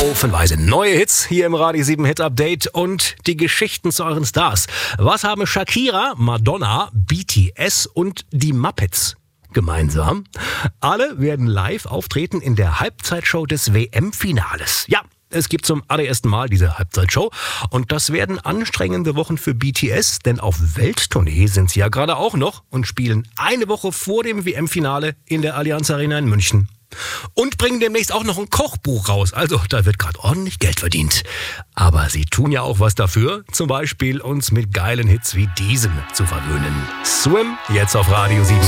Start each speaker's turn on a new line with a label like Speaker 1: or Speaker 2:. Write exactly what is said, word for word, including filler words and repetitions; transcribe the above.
Speaker 1: Haufenweise neue Hits hier im Radio sieben Hit Update und die Geschichten zu euren Stars. Was haben Shakira, Madonna, B T S und die Muppets gemeinsam? Alle werden live auftreten in der Halbzeitshow des W M-Finales. Ja, es gibt zum allerersten Mal diese Halbzeitshow und das werden anstrengende Wochen für B T S, denn auf Welttournee sind sie ja gerade auch noch und spielen eine Woche vor dem W M-Finale in der Allianz Arena in München. Und bringen demnächst auch noch ein Kochbuch raus. Also da wird gerade ordentlich Geld verdient. Aber sie tun ja auch was dafür. Zum Beispiel uns mit geilen Hits wie diesem zu verwöhnen. Swim, jetzt auf Radio sieben.